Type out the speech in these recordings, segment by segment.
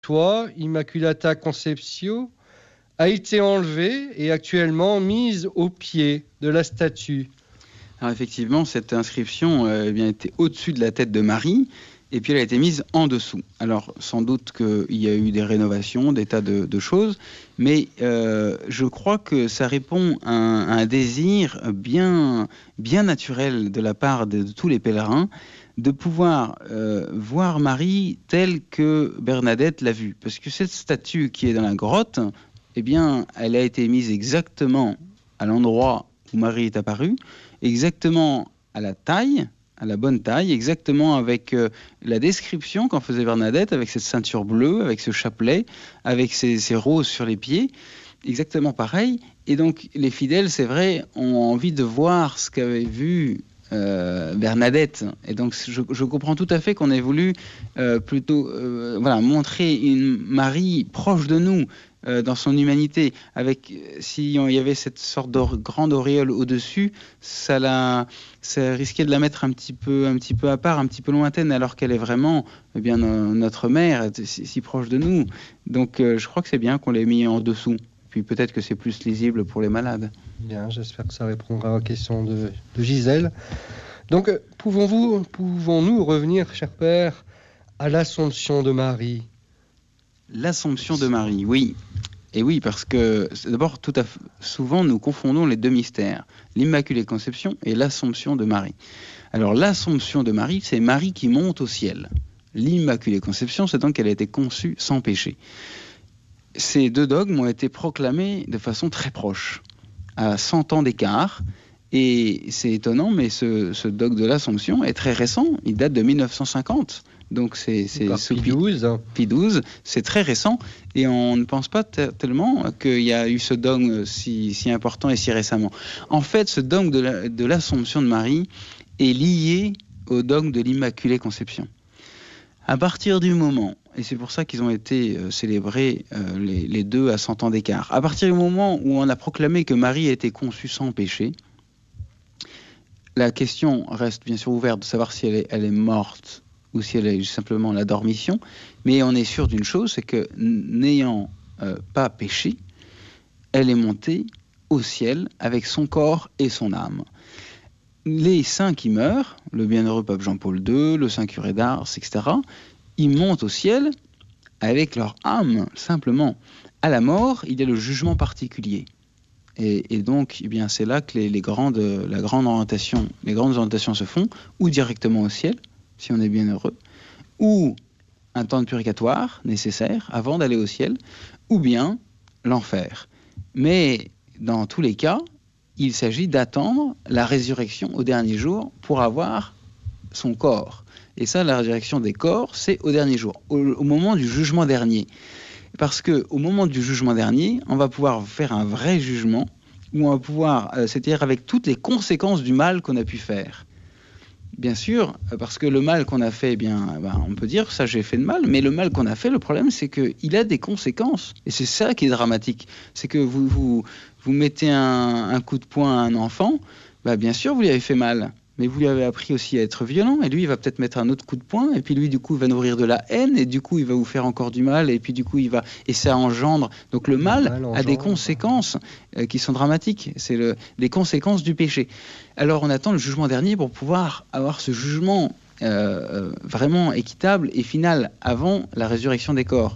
Toi, Immaculata Conceptio, a été enlevée et actuellement mise au pied de la statue. Alors effectivement, cette inscription était au-dessus de la tête de Marie, et puis elle a été mise en dessous. Alors sans doute qu'il y a eu des rénovations, des tas de choses, mais je crois que ça répond à un désir bien naturel de la part de tous les pèlerins, de pouvoir voir Marie telle que Bernadette l'a vue. Parce que cette statue qui est dans la grotte, elle a été mise exactement à l'endroit où Marie est apparue, exactement à la bonne taille, exactement avec la description qu'en faisait Bernadette, avec cette ceinture bleue, avec ce chapelet, avec ces roses sur les pieds, exactement pareil. Et donc les fidèles, c'est vrai, ont envie de voir ce qu'avait vu Bernadette. Et donc je comprends tout à fait qu'on ait voulu montrer une Marie proche de nous, dans son humanité, avec s'il y avait cette sorte de grande auréole au-dessus, ça risquait de la mettre un petit peu à part, un petit peu lointaine, alors qu'elle est vraiment notre mère, si proche de nous. Donc je crois que c'est bien qu'on l'ait mis en dessous. Puis peut-être que c'est plus lisible pour les malades. Bien, j'espère que ça répondra aux questions de Gisèle. Donc pouvons-nous revenir, cher père, à l'Assomption de Marie? L'Assomption de Marie, oui. Et oui, parce que d'abord, souvent, nous confondons les deux mystères, l'Immaculée Conception et l'Assomption de Marie. Alors, l'Assomption de Marie, c'est Marie qui monte au ciel. L'Immaculée Conception, c'est donc qu'elle a été conçue sans péché. Ces deux dogmes ont été proclamés de façon très proche, à 100 ans d'écart. Et c'est étonnant, mais ce dogme de l'Assomption est très récent, il date de 1950. Donc c'est Pie XII, c'est très récent, et on ne pense pas tellement qu'il y a eu ce dogme si important et si récemment. En fait, ce dogme de l'Assomption de Marie est lié au dogme de l'Immaculée Conception. À partir du moment, et c'est pour ça qu'ils ont été célébrés les deux à 100 ans d'écart, à partir du moment où on a proclamé que Marie a été conçue sans péché, la question reste bien sûr ouverte de savoir si elle est morte ou si elle est simplement la dormition, mais on est sûr d'une chose, c'est que n'ayant pas péché, elle est montée au ciel avec son corps et son âme. Les saints qui meurent, le bienheureux pape Jean-Paul II, le saint curé d'Ars, etc., ils montent au ciel avec leur âme, simplement. À la mort, il y a le jugement particulier. Et donc, c'est là que les grandes orientations se font, ou directement au ciel, si on est bien heureux, ou un temps de purgatoire nécessaire avant d'aller au ciel, ou bien l'enfer. Mais dans tous les cas, il s'agit d'attendre la résurrection au dernier jour pour avoir son corps. Et ça, la résurrection des corps, c'est au dernier jour, au moment du jugement dernier. Parce qu'au moment du jugement dernier, on va pouvoir faire un vrai jugement, où on va pouvoir, c'est-à-dire avec toutes les conséquences du mal qu'on a pu faire. Bien sûr, parce que le mal qu'on a fait, on peut dire ça, j'ai fait de mal, mais le mal qu'on a fait, le problème, c'est qu'il a des conséquences. Et c'est ça qui est dramatique. C'est que vous mettez un coup de poing à un enfant, bien sûr, vous lui avez fait mal. Mais vous lui avez appris aussi à être violent, et lui, il va peut-être mettre un autre coup de poing, et puis lui, du coup, il va nourrir de la haine, et du coup, il va vous faire encore du mal, et puis du coup, et ça engendre. Donc le mal a des conséquences qui sont dramatiques. C'est les conséquences du péché. Alors on attend le jugement dernier pour pouvoir avoir ce jugement vraiment équitable et final avant la résurrection des corps.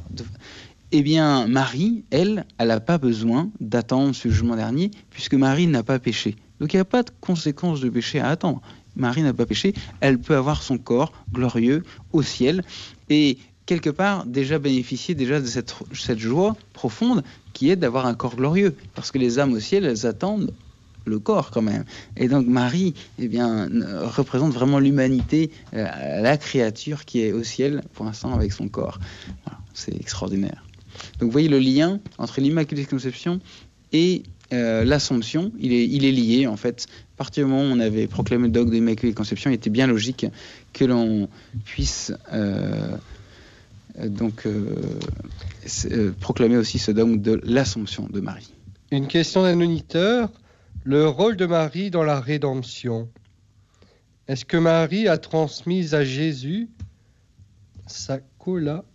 Marie, elle n'a pas besoin d'attendre ce jugement dernier, puisque Marie n'a pas péché. Donc il n'y a pas de conséquences de péché à attendre. Marie n'a pas péché, elle peut avoir son corps glorieux au ciel et quelque part déjà bénéficier déjà de cette joie profonde qui est d'avoir un corps glorieux. Parce que les âmes au ciel, elles attendent le corps quand même. Et donc Marie représente vraiment l'humanité, la créature qui est au ciel pour l'instant avec son corps. Voilà, c'est extraordinaire. Donc vous voyez le lien entre l'Immaculée Conception et l'Assomption, il est lié en fait. À partir du moment où on avait proclamé le dogme de l'Immaculée Conception, il était bien logique que l'on puisse proclamer aussi ce dogme de l'Assomption de Marie. Une question d'un auditeur, le rôle de Marie dans la rédemption. Est-ce que Marie a transmis à Jésus sa colla